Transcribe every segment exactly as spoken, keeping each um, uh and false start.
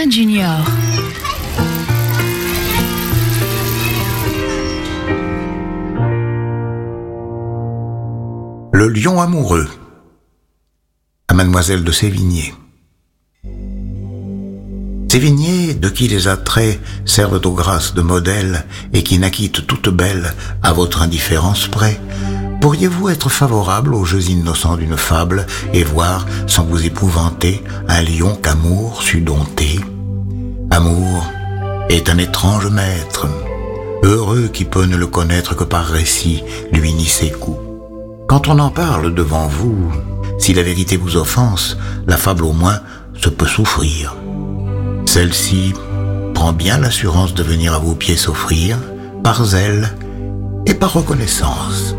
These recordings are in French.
Augustin Junior. Le lion amoureux à Mademoiselle de Sévigné. Sévigné, de qui les attraits servent aux grâces de modèle et qui naquîtes toute belle à votre indifférence près, pourriez-vous être favorable aux jeux innocents d'une fable et voir, sans vous épouvanter, un lion qu'amour sut dompter? Amour est un étrange maître, heureux qui peut ne le connaître que par récit, lui ni ses coups. Quand on en parle devant vous, si la vérité vous offense, la fable au moins se peut souffrir. Celle-ci prend bien l'assurance de venir à vos pieds s'offrir, par zèle et par reconnaissance.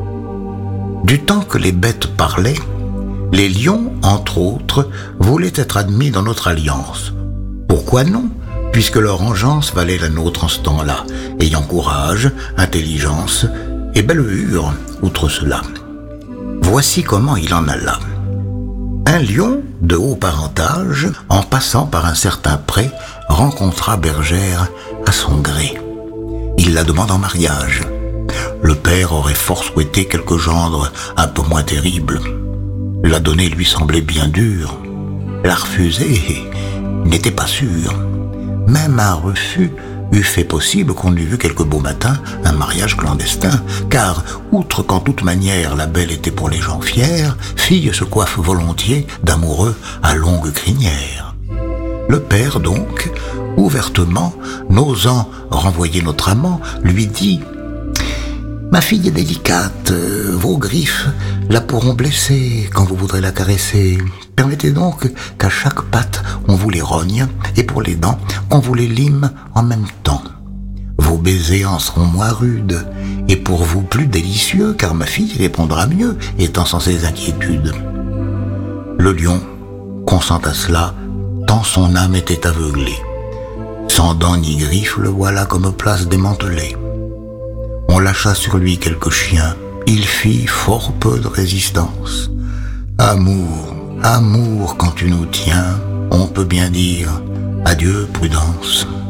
Du temps que les bêtes parlaient, les lions, entre autres, voulaient être admis dans notre alliance. Pourquoi non, puisque leur engeance valait la nôtre en ce temps-là, ayant courage, intelligence et belle hure, outre cela. Voici comment il en alla. Un lion de haut parentage, en passant par un certain pré, rencontra bergère à son gré. Il la demande en mariage. Le père aurait fort souhaité quelque gendre un peu moins terrible. La donner lui semblait bien dur. La refuser n'était pas sûr. Même un refus eût fait possible qu'on eût vu quelque beau matin un mariage clandestin, car, outre qu'en toute manière la belle était pour les gens fiers, fille se coiffe volontiers d'amoureux à longue crinière. Le père donc, ouvertement, n'osant renvoyer notre amant, lui dit « Ma fille est délicate, vos griffes la pourront blesser quand vous voudrez la caresser. Permettez donc qu'à chaque patte on vous les rogne, et pour les dents, on vous les lime en même temps. Vos baisers en seront moins rudes, et pour vous plus délicieux, car ma fille répondra mieux, étant sans ses inquiétudes. » Le lion consent à cela, tant son âme était aveuglée. Sans dents ni griffes, le voilà comme place démantelée. On lâcha sur lui quelques chiens, il fit fort peu de résistance. Amour, amour, quand tu nous tiens, on peut bien dire adieu, prudence.